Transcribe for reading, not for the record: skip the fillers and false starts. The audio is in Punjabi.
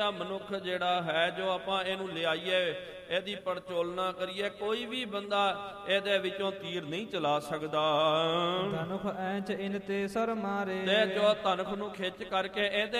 ਮਨੁੱਖ ਜਿਹੜਾ ਹੈ, ਜੋ ਆਪਾਂ ਇਹਨੂੰ ਲਿਆਈਏ, ਇਹਦੀ ਪੜਚੋਲਨਾ ਕਰੀਏ, ਕੋਈ ਵੀ ਬੰਦਾ ਇਹਦੇ ਵਿੱਚੋਂ ਤੀਰ ਨਹੀਂ ਚਲਾ ਸਕਦਾ। ਧਨੁਖ ਐਂਚ ਇਨ ਤੇ ਸਰ ਮਾਰੇ, ਤੇ ਜੋ ਧਨੁਖ ਨੂੰ ਖਿੱਚ ਕਰਕੇ ਇਹਦੇ